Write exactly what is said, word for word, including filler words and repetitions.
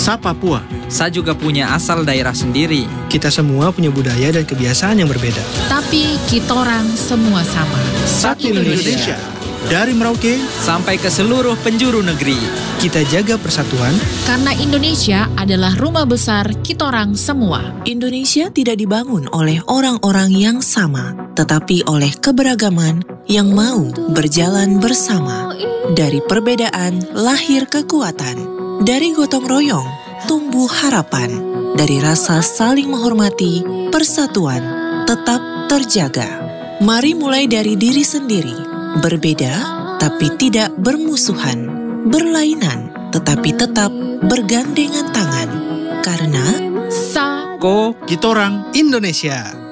Sa Papua. Sa juga punya asal daerah sendiri. Kita semua punya budaya dan kebiasaan yang berbeda. Tapi kitorang semua sama. Satu Indonesia. Dari Merauke sampai ke seluruh penjuru negeri. Kita jaga persatuan. Karena Indonesia adalah rumah besar kitorang semua. Indonesia tidak dibangun oleh orang-orang yang sama, tetapi oleh keberagaman yang mau berjalan bersama. Dari perbedaan lahir kekuatan. Dari gotong royong tumbuh harapan. Dari rasa saling menghormati, persatuan tetap terjaga. Mari mulai dari diri sendiri. Berbeda tapi tidak bermusuhan. Berlainan tetapi tetap bergandengan tangan. Karena Sa Ko Kitorang Indonesia.